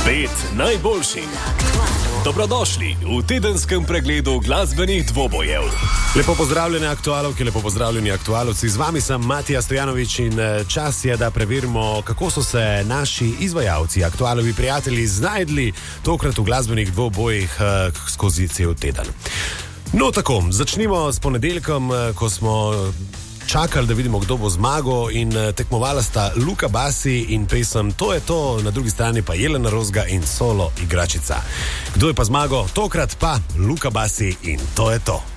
5 najboljših. Dobrodošli v tedenskem pregledu glasbenih dvobojev. Lepo pozdravljeni aktualovki, lepo pozdravljeni aktualovci. Z vami sem Matija Stojanović in čas je, da preverimo, kako so se naši izvajalci, aktualovi prijatelji, znajdli tokrat v glasbenih dvobojih skozi cel teden. No tako, začnimo s ponedeljkom, ko smo čakali, da vidimo, kdo bo zmagal, in tekmovala sta Luka Basi in pesem To je to, na drugi strani pa Jelena Rozga in solo igračica. Kdo je pa zmagal? Tokrat pa Luka Basi in To je to.